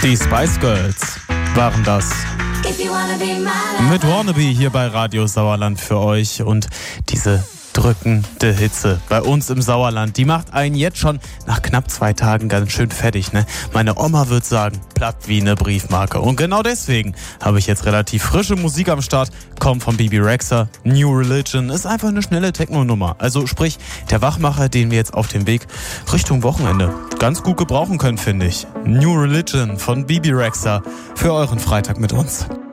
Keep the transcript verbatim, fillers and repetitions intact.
Die Spice Girls waren das. Mit Wannabe hier bei Radio Sauerland für euch. Und diese drückende Hitze bei uns im Sauerland, die macht einen jetzt schon nach knapp zwei Tagen ganz schön fertig, ne? Meine Oma wird sagen, platt wie eine Briefmarke. Und genau deswegen habe ich jetzt relativ frische Musik am Start. Kommt von Bebe Rexha. New Religion ist einfach eine schnelle Techno-Nummer. Also sprich, der Wachmacher, den wir jetzt auf dem Weg Richtung Wochenende ganz gut gebrauchen können, finde ich. New Religion von Bebe Rexha für euren Freitag mit uns.